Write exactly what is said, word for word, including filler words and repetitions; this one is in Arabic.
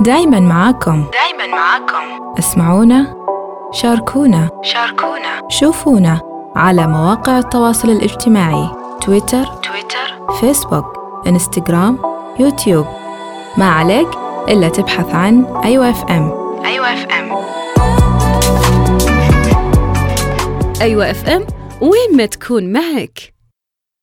دايماً معاكم دايماً معاكم اسمعونا، شاركونا شاركونا شوفونا على مواقع التواصل الاجتماعي تويتر تويتر فيسبوك إنستغرام يوتيوب. ما عليك إلا تبحث عن أيوة اف ام. أيوة اف ام. أيوة اف ام، وين ما تكون معك.